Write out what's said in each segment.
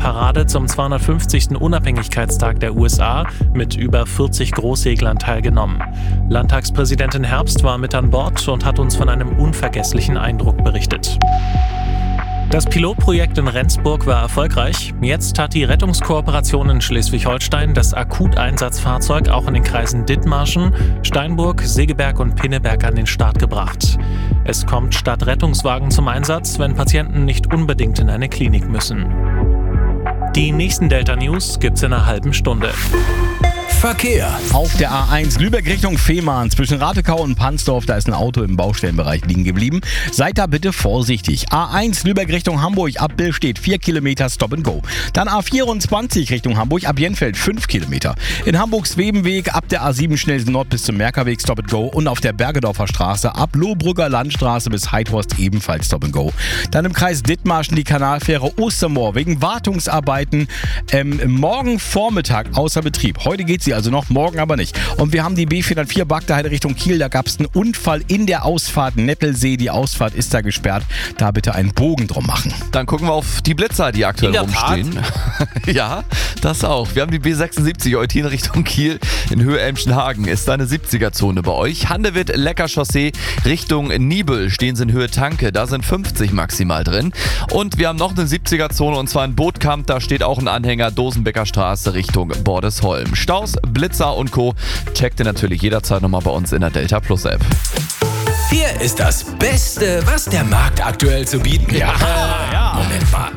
Parade zum 250. Unabhängigkeitstag der USA mit über 40 Großseglern teilgenommen. Landtagspräsidentin Herbst war mit an Bord und hat uns von einem unvergesslichen Eindruck berichtet. Das Pilotprojekt in Rendsburg war erfolgreich. Jetzt hat die Rettungskooperation in Schleswig-Holstein das Akuteinsatzfahrzeug auch in den Kreisen Dithmarschen, Steinburg, Segeberg und Pinneberg an den Start gebracht. Es kommt statt Rettungswagen zum Einsatz, wenn Patienten nicht unbedingt in eine Klinik müssen. Die nächsten Delta-News gibt's in einer halben Stunde. Verkehr. Auf der A1 Lübeck Richtung Fehmarn zwischen Ratekau und Pansdorf, da ist ein Auto im Baustellenbereich liegen geblieben. Seid da bitte vorsichtig. A1 Lübeck Richtung Hamburg, ab Billstedt 4 Kilometer Stop and Go. Dann A24 Richtung Hamburg, ab Jenfeld 5 Kilometer. In Hamburg-Svebenweg ab der A7 Schnellsen Nord bis zum Merkerweg Stop and Go und auf der Bergedorfer Straße ab Lohbrücker Landstraße bis Heidhorst ebenfalls Stop and Go. Dann im Kreis Dithmarschen die Kanalfähre Ostermoor wegen Wartungsarbeiten morgen Vormittag außer Betrieb. Heute geht sie also noch, morgen aber nicht. Und wir haben die B404 Bagdaheide Richtung Kiel, da gab es einen Unfall in der Ausfahrt Neppelsee. Die Ausfahrt ist da gesperrt. Da bitte einen Bogen drum machen. Dann gucken wir auf die Blitzer, die aktuell rumstehen. Ja, das auch. Wir haben die B76 Eutin Richtung Kiel in Höhe Elmschenhagen. Ist da eine 70er-Zone bei euch. Handewitt-Lecker-Chaussee Richtung Nibel stehen sie in Höhe Tanke. Da sind 50 maximal drin. Und wir haben noch eine 70er-Zone und zwar in Bootkamp. Da steht auch ein Anhänger Dosenbecker Straße Richtung Bordesholm. Staus, Blitzer und Co. checkt ihr natürlich jederzeit nochmal bei uns in der Delta Plus App. Hier ist das Beste, was der Markt aktuell zu bieten hat. Moment mal.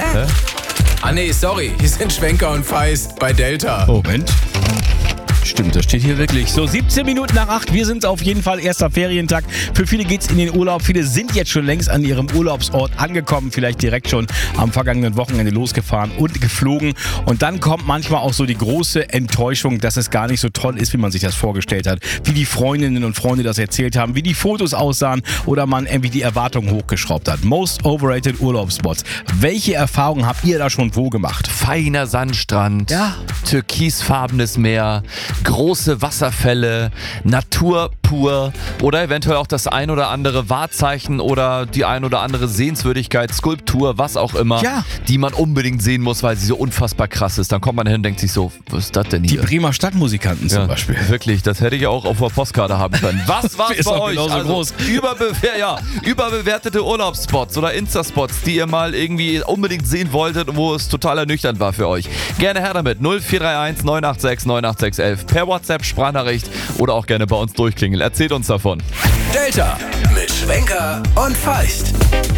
Nee, sorry. Hier sind Schwenker und Feist bei Delta. Moment. Stimmt, das steht hier wirklich. So, 17 Minuten nach 8. Wir sind auf jeden Fall erster Ferientag. Für viele geht's in den Urlaub. Viele sind jetzt schon längst an ihrem Urlaubsort angekommen. Vielleicht direkt schon am vergangenen Wochenende losgefahren und geflogen. Und dann kommt manchmal auch so die große Enttäuschung, dass es gar nicht so toll ist, wie man sich das vorgestellt hat. Wie die Freundinnen und Freunde das erzählt haben, wie die Fotos aussahen oder man irgendwie die Erwartungen hochgeschraubt hat. Most overrated Urlaubsspots. Welche Erfahrungen habt ihr da schon wo gemacht? Feiner Sandstrand, türkisfarbenes Meer, große Wasserfälle, Natur pur oder eventuell auch das ein oder andere Wahrzeichen oder die ein oder andere Sehenswürdigkeit, Skulptur, was auch immer, die man unbedingt sehen muss, weil sie so unfassbar krass ist. Dann kommt man hin und denkt sich so, was ist das denn hier? Die Bremer Stadtmusikanten zum Beispiel. Wirklich, das hätte ich auch auf der Postkarte haben können. Was war's bei euch? Also groß. Überbewertete Urlaubsspots oder Insta-Spots, die ihr mal irgendwie unbedingt sehen wolltet und wo es total ernüchternd war für euch. Gerne her damit. 0431 986 98611 per WhatsApp, Sprachnachricht oder auch gerne bei uns durchklingeln. Erzählt uns davon. Delta mit Schwenker und Feist.